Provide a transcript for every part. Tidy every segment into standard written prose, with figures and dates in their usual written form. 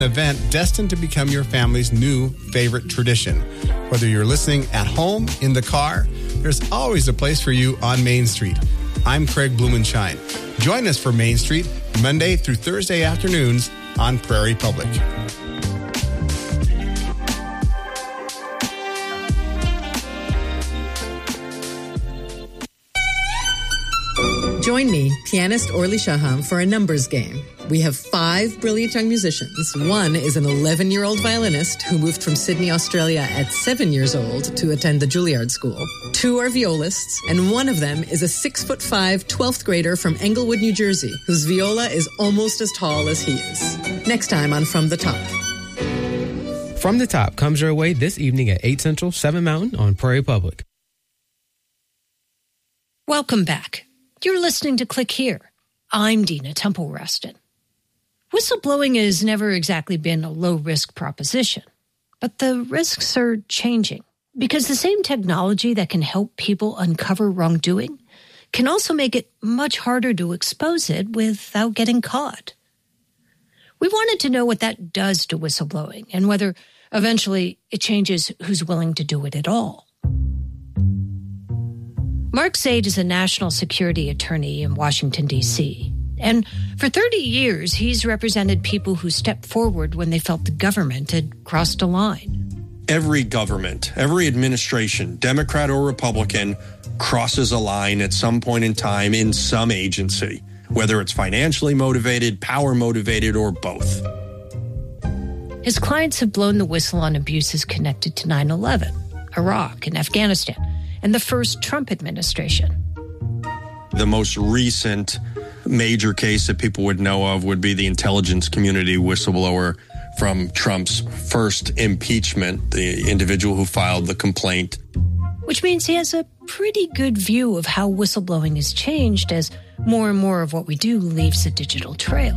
event destined to become your family's new favorite tradition. Whether you're listening at home, in the car, there's always a place for you on Main Street. I'm Craig Blumenshine. Join us for Main Street Monday through Thursday afternoons on Prairie Public. Join me, pianist Orly Shaham, for a numbers game. We have 5 brilliant young musicians. One is an 11-year-old violinist who moved from Sydney, Australia at 7 years old to attend the Juilliard School. 2 are violists, and one of them is a 6'5", 12th grader from Englewood, New Jersey, whose viola is almost as tall as he is. Next time on From the Top. From the Top comes your way this evening at 8 Central, 7 Mountain on Prairie Public. Welcome back. You're listening to Click Here. I'm Dina Temple-Reston. Whistleblowing has never exactly been a low-risk proposition, but the risks are changing because the same technology that can help people uncover wrongdoing can also make it much harder to expose it without getting caught. We wanted to know what that does to whistleblowing and whether eventually it changes who's willing to do it at all. Mark Zaid is a national security attorney in Washington, D.C., and for 30 years, he's represented people who stepped forward when they felt the government had crossed a line. Every government, every administration, Democrat or Republican, crosses a line at some point in time in some agency, whether it's financially motivated, power motivated, or both. His clients have blown the whistle on abuses connected to 9/11, Iraq, and Afghanistan, and the first Trump administration. The most recent major case that people would know of would be the intelligence community whistleblower from Trump's first impeachment, the individual who filed the complaint. Which means he has a pretty good view of how whistleblowing has changed as more and more of what we do leaves a digital trail.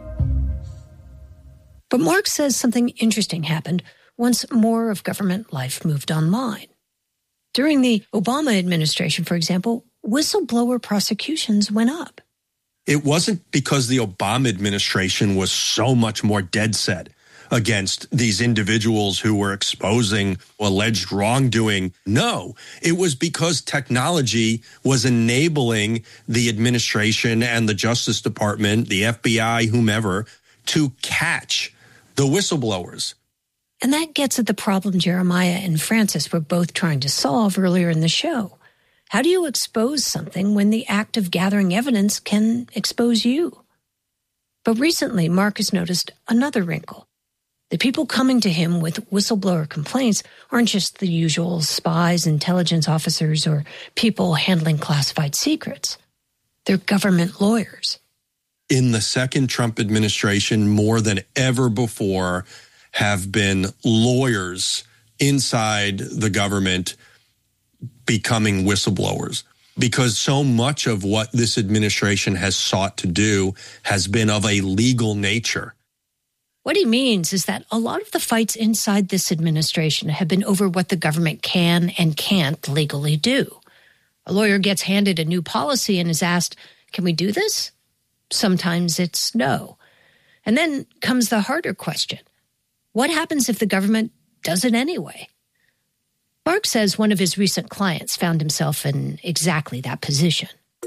But Mark says something interesting happened once more of government life moved online. During the Obama administration, for example, whistleblower prosecutions went up. It wasn't because the Obama administration was so much more dead set against these individuals who were exposing alleged wrongdoing. No, it was because technology was enabling the administration and the Justice Department, the FBI, whomever, to catch the whistleblowers. And that gets at the problem Jeremiah and Francis were both trying to solve earlier in the show. How do you expose something when the act of gathering evidence can expose you? But recently, Mark has noticed another wrinkle. The people coming to him with whistleblower complaints aren't just the usual spies, intelligence officers, or people handling classified secrets. They're government lawyers. In the second Trump administration, more than ever before, have been lawyers inside the government becoming whistleblowers, because so much of what this administration has sought to do has been of a legal nature. What he means is that a lot of the fights inside this administration have been over what the government can and can't legally do. A lawyer gets handed a new policy and is asked, can we do this? Sometimes it's no. And then comes the harder question. What happens if the government does it anyway? Mark says one of his recent clients found himself in exactly that position.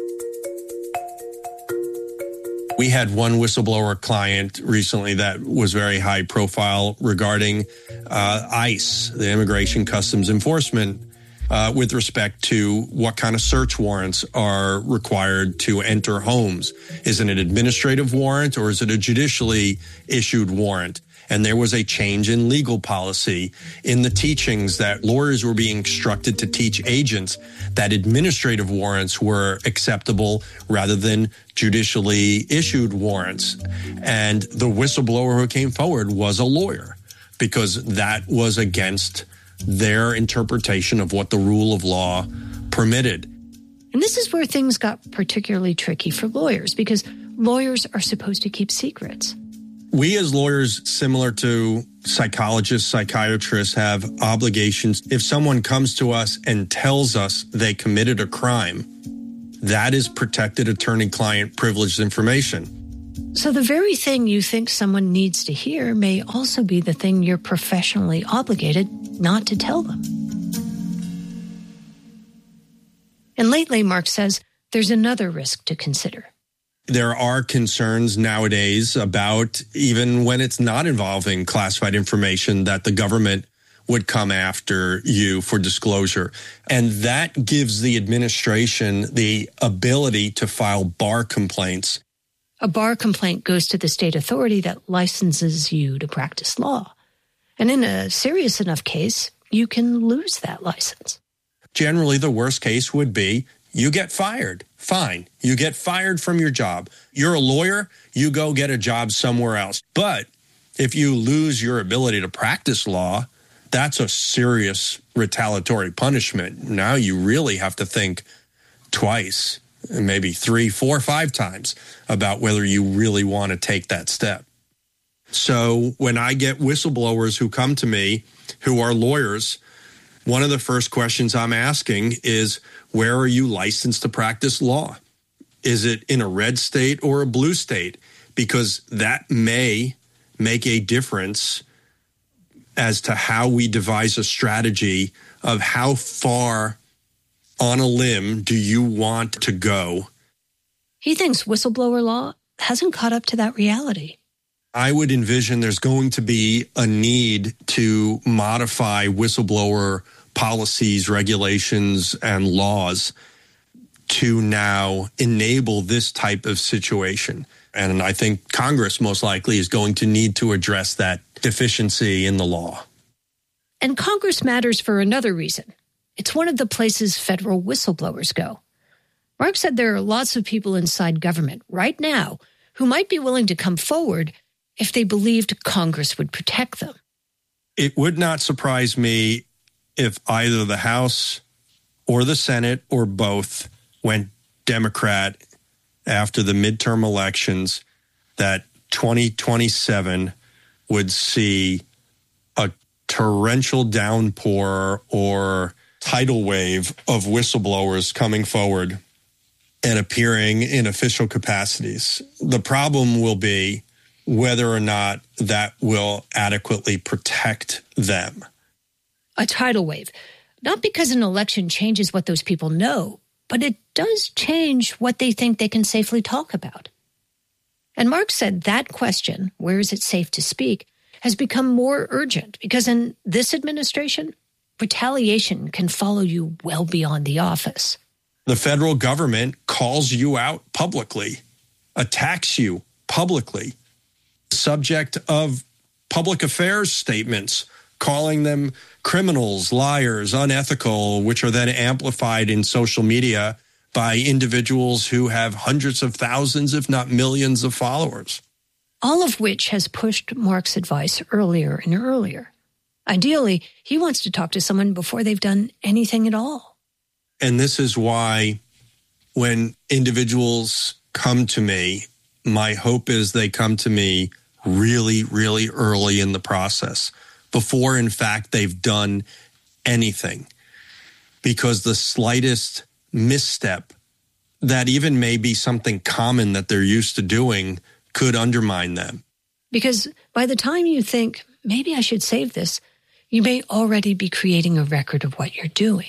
We had one whistleblower client recently that was very high profile regarding ICE, the Immigration Customs Enforcement, with respect to what kind of search warrants are required to enter homes. Is it an administrative warrant or is it a judicially issued warrant? And there was a change in legal policy in the teachings that lawyers were being instructed to teach agents that administrative warrants were acceptable rather than judicially issued warrants. And the whistleblower who came forward was a lawyer because that was against their interpretation of what the rule of law permitted. And this is where things got particularly tricky for lawyers because lawyers are supposed to keep secrets. We as lawyers, similar to psychologists, psychiatrists, have obligations. If someone comes to us and tells us they committed a crime, that is protected attorney-client privileged information. So the very thing you think someone needs to hear may also be the thing you're professionally obligated not to tell them. And lately, Mark says, there's another risk to consider. There are concerns nowadays about, even when it's not involving classified information, that the government would come after you for disclosure. And that gives the administration the ability to file bar complaints. A bar complaint goes to the state authority that licenses you to practice law. And in a serious enough case, you can lose that license. Generally, the worst case would be you get fired. Fine. You get fired from your job. You're a lawyer. You go get a job somewhere else. But if you lose your ability to practice law, that's a serious retaliatory punishment. Now you really have to think twice, maybe 3, 4, 5 times about whether you really want to take that step. So when I get whistleblowers who come to me who are lawyers, one of the first questions I'm asking is, where are you licensed to practice law? Is it in a red state or a blue state? Because that may make a difference as to how we devise a strategy of how far on a limb do you want to go. He thinks whistleblower law hasn't caught up to that reality. I would envision there's going to be a need to modify whistleblower policies, regulations, and laws to now enable this type of situation. And I think Congress most likely is going to need to address that deficiency in the law. And Congress matters for another reason. It's one of the places federal whistleblowers go. Mark said there are lots of people inside government right now who might be willing to come forward if they believed Congress would protect them. It would not surprise me if either the House or the Senate or both went Democrat after the midterm elections, that 2027 would see a torrential downpour or tidal wave of whistleblowers coming forward and appearing in official capacities. The problem will be whether or not that will adequately protect them. A tidal wave, not because an election changes what those people know, but it does change what they think they can safely talk about. And Mark said that question, where is it safe to speak, has become more urgent because in this administration, retaliation can follow you well beyond the office. The federal government calls you out publicly, attacks you publicly, subject of public affairs statements, calling them criminals, liars, unethical, which are then amplified in social media by individuals who have hundreds of thousands, if not millions of followers. All of which has pushed Mark's advice earlier and earlier. Ideally, he wants to talk to someone before they've done anything at all. And this is why when individuals come to me, my hope is they come to me really, really early in the process, before, in fact, they've done anything. Because the slightest misstep that even may be something common that they're used to doing could undermine them. Because by the time you think, maybe I should save this, you may already be creating a record of what you're doing.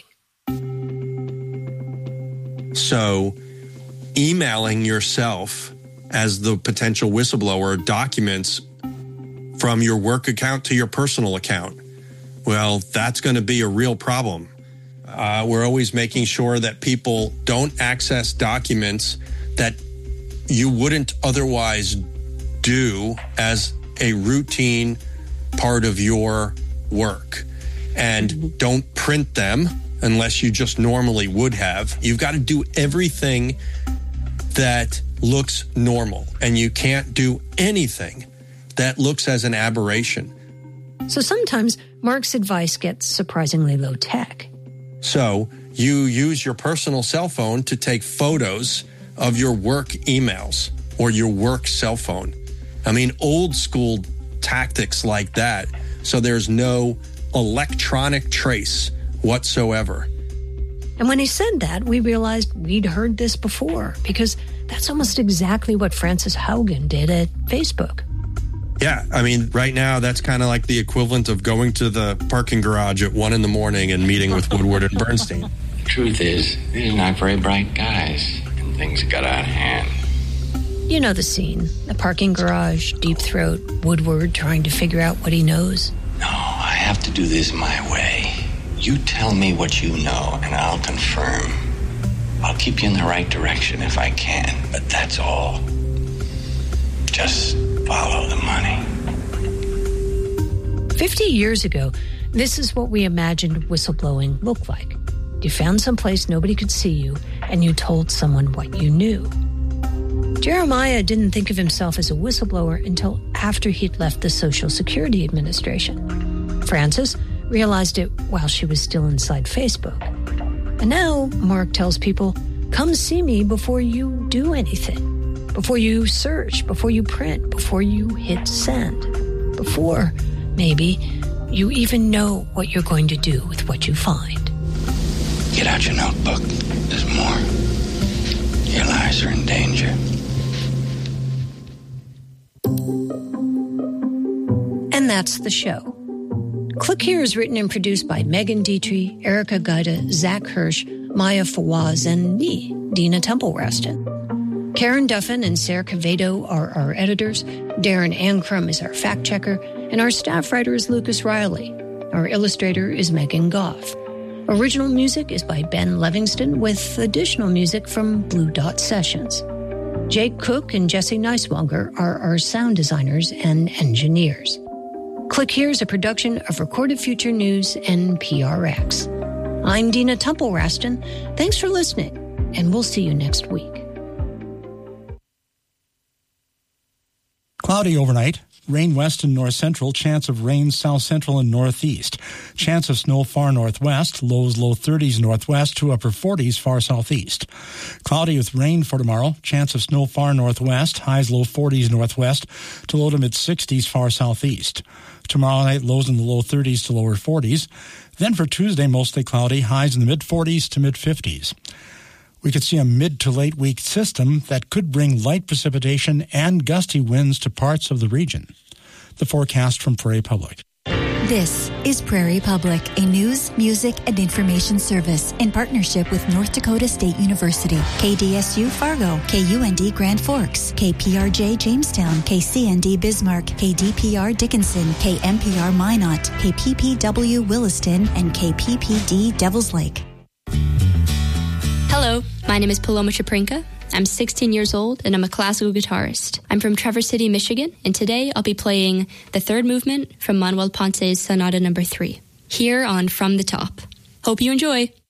So emailing yourself as the potential whistleblower documents from your work account to your personal account, well, that's going to be a real problem. We're always making sure that people don't access documents that you wouldn't otherwise do as a routine part of your work. And don't print them unless you just normally would have. You've got to do everything that looks normal, and you can't do anything that looks as an aberration. So sometimes Mark's advice gets surprisingly low tech. So you use your personal cell phone to take photos of your work emails or your work cell phone. I mean, old school tactics like that. So there's no electronic trace whatsoever. And when he said that, we realized we'd heard this before because that's almost exactly what Frances Haugen did at Facebook. Yeah, I mean, right now, that's kind of like the equivalent of going to the parking garage at 1 a.m. and meeting with Woodward and Bernstein. The truth is, these are not very bright guys, and things got out of hand. You know the scene. The parking garage, Deep Throat, Woodward trying to figure out what he knows. No, I have to do this my way. You tell me what you know, and I'll confirm. I'll keep you in the right direction if I can, but that's all. Just follow the money. 50 years ago, this is what we imagined whistleblowing looked like. You found someplace nobody could see you, and you told someone what you knew. Jeremiah didn't think of himself as a whistleblower until after he'd left the Social Security Administration. Frances realized it while she was still inside Facebook. And now Mark tells people, come see me before you do anything, before you search, before you print, before you hit send, before, maybe, you even know what you're going to do with what you find. Get out your notebook. There's more. Your lives are in danger. And that's the show. Click Here is written and produced by Megan Dietrich, Erica Gaida, Zach Hirsch, Maya Fawaz, and me, Dina Temple-Raston. Karen Duffin and Sarah Cavedo are our editors. Darren Ankrum is our fact-checker. And our staff writer is Lucas Riley. Our illustrator is Megan Goff. Original music is by Ben Livingston, with additional music from Blue Dot Sessions. Jake Cook and Jesse Neiswanger are our sound designers and engineers. Click Here is a production of Recorded Future News and PRX. I'm Dina Temple-Raston. Thanks for listening, and we'll see you next week. Cloudy overnight. Rain west and north central, chance of rain south central and northeast. Chance of snow far northwest, lows low 30s northwest to upper 40s far southeast. Cloudy with rain for tomorrow, chance of snow far northwest, highs low 40s northwest to low to mid 60s far southeast. Tomorrow night, lows in the low 30s to lower 40s. Then for Tuesday, mostly cloudy, highs in the mid 40s to mid 50s. We could see a mid to late week system that could bring light precipitation and gusty winds to parts of the region. The forecast from Prairie Public. This is Prairie Public, a news, music, and information service in partnership with North Dakota State University, KDSU Fargo, KUND Grand Forks, KPRJ Jamestown, KCND Bismarck, KDPR Dickinson, KMPR Minot, KPPW Williston, and KPPD Devils Lake. Hello, my name is Paloma Chaprinka. I'm 16 years old, and I'm a classical guitarist. I'm from Traverse City, Michigan, and today I'll be playing the third movement from Manuel Ponce's Sonata No. 3, here on From the Top. Hope you enjoy!